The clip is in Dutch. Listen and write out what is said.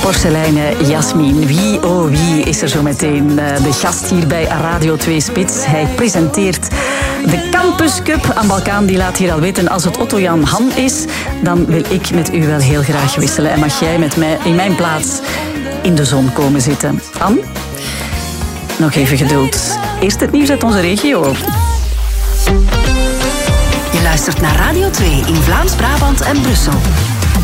porseleinen Jasmin. Wie is er zo meteen de gast hier bij Radio 2 Spits? Hij presenteert de Campus Cup. Anne Balkaan die laat hier al weten, als het Otto Jan Han is, dan wil ik met u wel heel graag wisselen. En mag jij met mij in mijn plaats in de zon komen zitten. Anne? Nog even geduld. Eerst het nieuws uit onze regio. Je luistert naar Radio 2 in Vlaams-Brabant en Brussel.